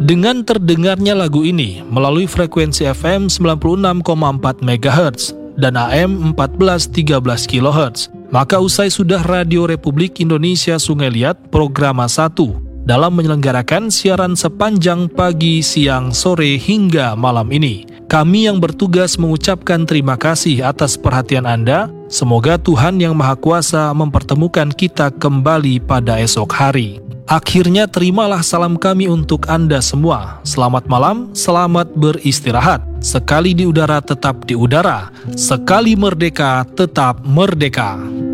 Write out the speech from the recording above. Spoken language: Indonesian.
Dengan terdengarnya lagu ini melalui frekuensi FM 96,4 MHz dan AM 1413 kHz, maka usai sudah Radio Republik Indonesia Sungai Liat Programa 1 dalam menyelenggarakan siaran sepanjang pagi, siang, sore hingga malam ini. Kami yang bertugas mengucapkan terima kasih atas perhatian Anda. Semoga Tuhan Yang Maha Kuasa mempertemukan kita kembali pada esok hari. Akhirnya terimalah salam kami untuk Anda semua. Selamat malam, selamat beristirahat. Sekali di udara tetap di udara, sekali merdeka tetap merdeka.